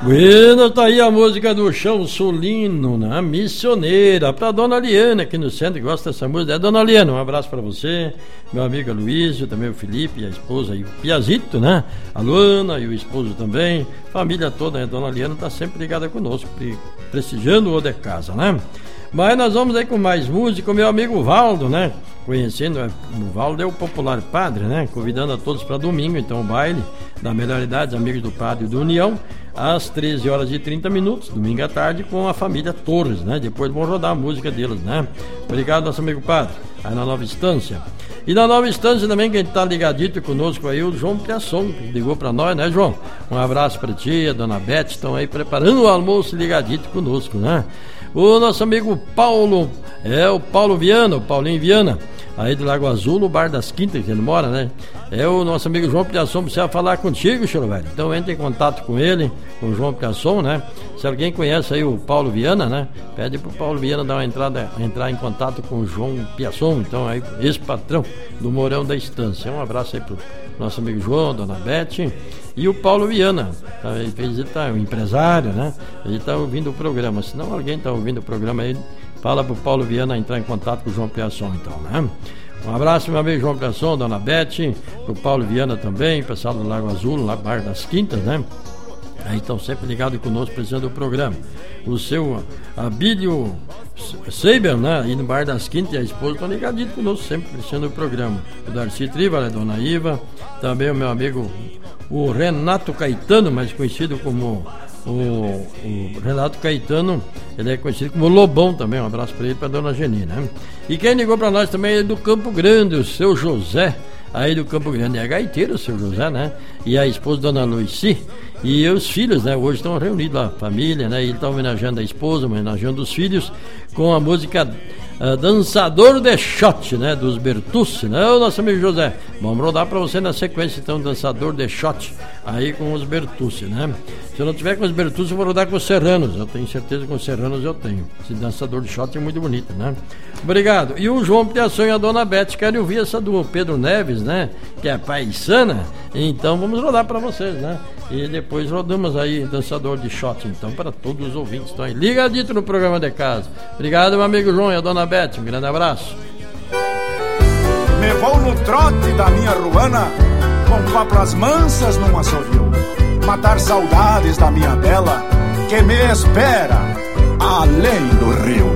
Bueno, tá aí a música do Chão Sulino, né? Missioneira, pra Dona Liana aqui no centro, que gosta dessa música. Dona Liana, um abraço pra você, meu amigo Aloysio, também o Felipe, a esposa e o Piazito, né? A Luana e o esposo também, família toda, né? Dona Liana tá sempre ligada conosco, prestigiando o de casa, né? Mas nós vamos aí com mais música, o meu amigo Valdo, né? Conhecendo, o Valdo é o popular padre, né? Convidando a todos para domingo, então o baile da melhor idade, amigos do Padre do União, às 13 horas e 30 minutos, domingo à tarde, com a família Torres, né? Depois vão rodar a música deles, né? Obrigado, nosso amigo padre, aí na Nova Estância. E na Nova Estância também, quem tá ligadito conosco aí, o João Piasson, que ligou pra nós, né, João? Um abraço pra ti, a dona Beth, estão aí preparando o almoço ligadito conosco, né? O nosso amigo Paulo, o Paulo Viana, o Paulinho Viana, aí do Lago Azul, no Bar das Quintas, que ele mora, né? É o nosso amigo João Piasson, precisa falar contigo, senhor velho. Então entre em contato com ele, com o João Piasson, né? Se alguém conhece aí o Paulo Viana, né? Pede pro Paulo Viana dar entrar em contato com o João Piasson, então aí, esse patrão do Morão da Estância. Um abraço aí pro nosso amigo João, dona Beth e o Paulo Viana. Ele tá um empresário, né? Ele tá ouvindo o programa. Se não alguém tá ouvindo o programa aí, fala pro Paulo Viana entrar em contato com o João Piasson, então, né? Um abraço, meu amigo João Piasson, dona Beth, pro Paulo Viana também, pessoal do Lago Azul, lá Bar das Quintas, né? Aí estão sempre ligados conosco, precisando do programa. O seu Abílio Seiber, né? E no Bar das Quintas e a esposa estão ligadinhos conosco, sempre precisando do programa. O Darcy Triva, a dona Iva, também o meu amigo o Renato Caetano, mais conhecido como o Renato Caetano, ele é conhecido como Lobão também. Um abraço para ele e para dona Geni, né? E quem ligou para nós também é do Campo Grande, o seu José, aí do Campo Grande, é gaiteiro o seu José, né? E a esposa dona Luici e os filhos, né? Hoje estão reunidos lá, família, né? E ele está homenageando a esposa, homenageando os filhos com a música Dançador de Shot, né? Dos Bertucci, né? O nosso amigo José, vamos rodar para você na sequência então, Dançador de Shot aí com os Bertucci, né? Se eu não tiver com os Bertucci, eu vou rodar com os Serranos. Eu tenho certeza que com os Serranos eu tenho. Esse Dançador de Shot é muito bonito, né? Obrigado. E o João Piasson e a dona Beth querem ouvir essa do Pedro Neves, né? Que é paisana. Então vamos rodar para vocês, né? E depois rodamos aí Dançador de Shot, então, para todos os ouvintes que estão aí ligadito no programa de casa. Obrigado, meu amigo João e a dona Beth. Um grande abraço. Me vou no trote da minha ruana, com coplas mansas num assovio, matar saudades da minha bela, que me espera além do rio.